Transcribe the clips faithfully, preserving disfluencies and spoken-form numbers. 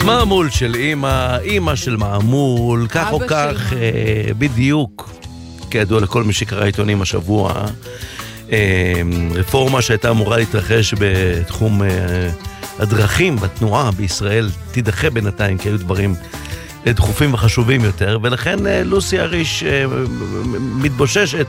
מעמול של אמא, אמא של מעמול, כך או כך, אה, בדיוק, כידוע לכל מי שקרא עיתונים השבוע, אה, רפורמה שהייתה אמורה להתרחש בתחום אה, הדרכים בתנועה בישראל, תידחה בינתיים, כי היו דברים דחופים וחשובים יותר, ולכן אה, לוסי אריש אה, מתבוששת,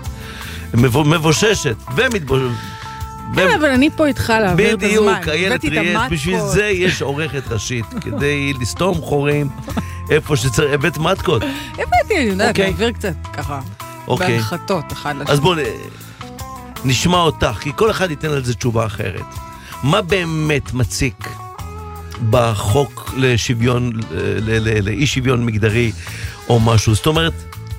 מבוששת ומתבוששת, כן, אבל אני פה איתך להעביר את הזמן. בדיוק, איילת ריאס, בשביל זה יש עורכת ראשית, כדי לסתום חורים איפה שצריך, הבאת מתקות. הבאתי, אני יודעת, להעביר קצת ככה, בהנחתות אחד לשני. אז בואו נשמע אותך, כי כל אחד ייתן על זה תשובה אחרת. מה באמת מציק בחוק לשוויון, לאי שוויון מגדרי או משהו? זאת אומרת,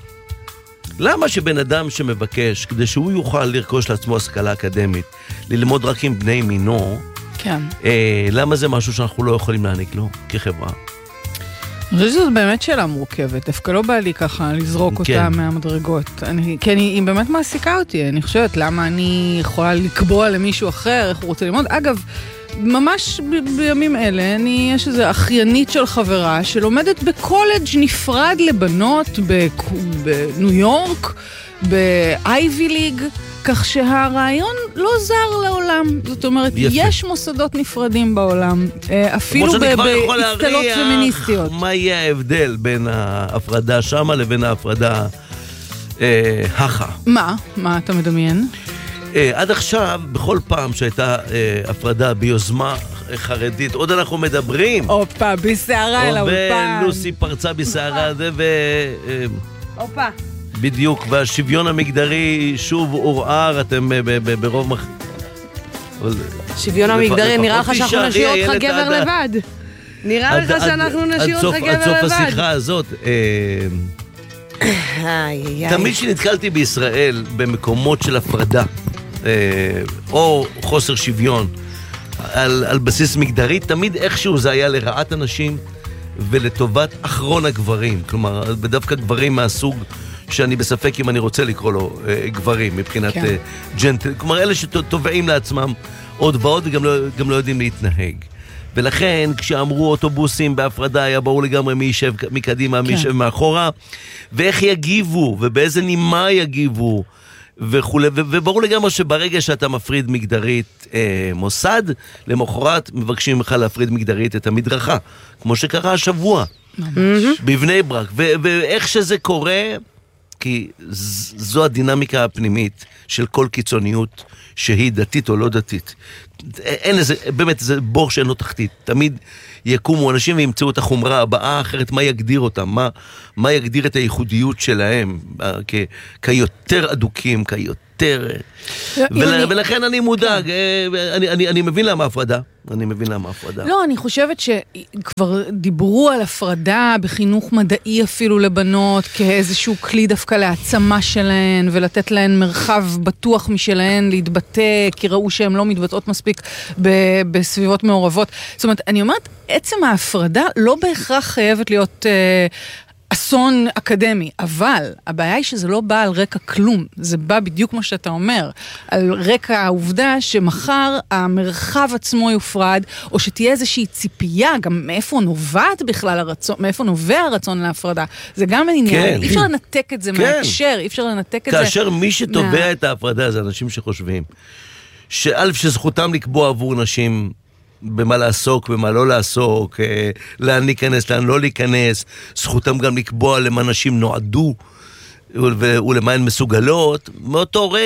למה שבן אדם שמבקש, כדי שהוא יוכל לרכוש לעצמו השכלה אקדמית, ללמוד רק עם בני מינו, כן. אה, למה זה משהו שאנחנו לא יכולים להעניק לו כחברה? אני חושבת שזאת באמת שאלה מורכבת, דווקא לא בא לי ככה לזרוק אותה כן. מהמדרגות. אני, כי אני, היא באמת מעסיקה אותי, אני חושבת, למה אני יכולה לקבוע למישהו אחר, איך הוא רוצה ללמוד? אגב, ממש ב- בימים אלה, אני, יש איזו אחיינית של חברה שלומדת בקולג' נפרד לבנות בניו יורק, באייבי ליג, כך שהרעיון לא זר לעולם. זאת אומרת, יפה. יש מוסדות נפרדים בעולם, אפילו באצטלות פמיניסטיות. מה יהיה ההבדל בין ההפרדה שמה לבין ההפרדה אה, הכה? מה? מה אתה מדמיין? עד עכשיו, בכל פעם שהייתה הפרדה ביוזמה חרדית, עוד אנחנו מדברים. אופה, בסערה אל האולפן. ולוסי פרצה בסערה, ו... אופה. בדיוק, והשוויון המגדרי שוב עורער, אתם ברוב מח... שוויון המגדרי, נראה לך שאנחנו נשאיר אותך גבר לבד. נראה לך שאנחנו נשאיר אותך גבר לבד. עד סוף השיחה הזאת... תמיד שנתקלתי בישראל במקומות של הפרדה או חוסר שוויון על, על בסיס מגדרי, תמיד איכשהו זה היה לרעת אנשים ולטובת אחרון הגברים, כלומר בדווקא גברים מהסוג שאני בספק אם אני רוצה לקרוא לו גברים מבחינת כן. ג'נטל, כלומר אלה שטובעים לעצמם עוד ועוד וגם לא, גם לא יודעים להתנהג. ולכן כשאמרו אוטובוסים בהפרדה היה ברור לגמרי מי יישב מקדימה, מי יישב מאחורה, ואיך יגיבו ובאיזה נימה יגיבו וכו'. וברור לגמרי שברגע שאתה מפריד מגדרית אה, מוסד, למחרת מבקשים לך להפריד מגדרית את המדרכה, כמו שקרה השבוע בבני ברק. ו- ואיך שזה קורה, כי זו הדינמיקה הפנימית של כל קיצוניות שהיא דתית או לא דתית. אין איזה, באמת, זה בור שאין לו תחתית. תמיד יקומו אנשים וימצאו את החומרה הבאה, אחרת מה יגדיר אותם? מה, מה יגדיר את הייחודיות שלהם? כ, כיותר אדוקים, כיותר... ול, ולכן אני מודאג. אני, אני, אני מבין למה הפרדה. אני מבין למה הפרדה. לא, אני חושבת שכבר דיברו על הפרדה בחינוך מדעי אפילו לבנות, כאיזשהו כלי דווקא להעצמה שלהן, ולתת להן מרחב בטוח משלהן להתבטא, כי ראו שהן לא מתבטאות מספיק ב- בסביבות מעורבות. זאת אומרת, אני אומרת, עצם ההפרדה לא בהכרח חייבת להיות... אה, אסון אקדמי, אבל הבעיה היא שזה לא בא על רקע כלום, זה בא בדיוק כמו שאתה אומר, על רקע העובדה שמחר המרחב עצמו יופרד, או שתהיה איזושהי ציפייה, גם מאיפה נובעת בכלל הרצון, מאיפה נובע הרצון להפרדה, זה גם עניין, כן. אי אפשר לנתק את זה כן. מהקשר, אי אפשר לנתק את זה... כאשר מי שתובע מה... את ההפרדה זה אנשים שחושבים, שאלף שזכותם לקבוע עבור נשים... במה לעסוק, במה לא לעסוק, לאן להיכנס, לאן לא להיכנס, זכותם גם לקבוע למה נשים נועדו ולמה הן מסוגלות, מאותו רגע